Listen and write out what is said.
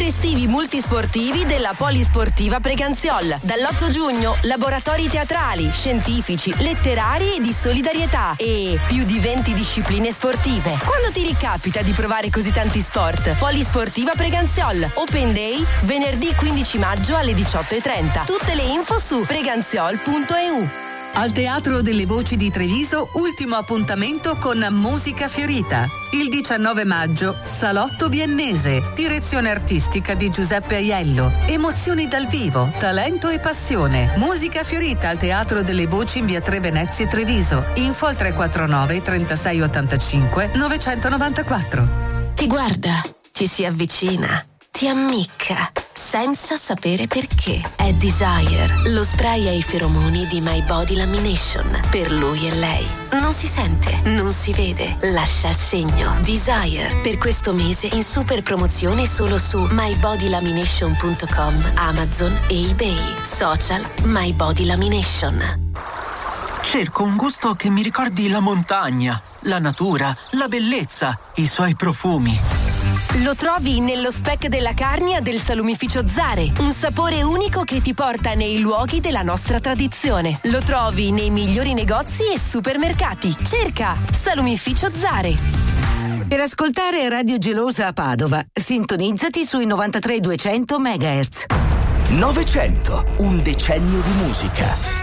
Incontri estivi multisportivi della Polisportiva Preganziol. Dall'8 giugno, laboratori teatrali, scientifici, letterari e di solidarietà e più di 20 discipline sportive. Quando ti ricapita di provare così tanti sport? Polisportiva Preganziol. Open Day, venerdì 15 maggio alle 18:30. Tutte le info su preganziol.eu. Al Teatro delle Voci di Treviso, ultimo appuntamento con Musica Fiorita. Il 19 maggio, Salotto Viennese, direzione artistica di Giuseppe Aiello. Emozioni dal vivo, talento e passione. Musica Fiorita al Teatro delle Voci in via 3 Venezia Treviso. Info al 349 36 85 994. Ti guarda, ti si avvicina, ti ammicca, senza sapere perché. È Desire, lo spray ai feromoni di My Body Lamination. Per lui e lei. Non si sente, non si vede, lascia il segno. Desire, per questo mese in super promozione solo su mybodylamination.com, Amazon e eBay. Social My Body Lamination. Cerco un gusto che mi ricordi la montagna, la natura, la bellezza, i suoi profumi. Lo trovi nello speck della Carnia del salumificio Zare, un sapore unico che ti porta nei luoghi della nostra tradizione. Lo trovi nei migliori negozi e supermercati. Cerca Salumificio Zare. Per ascoltare Radio Gelosa a Padova, sintonizzati sui 93 200 MHz. 900, un decennio di musica.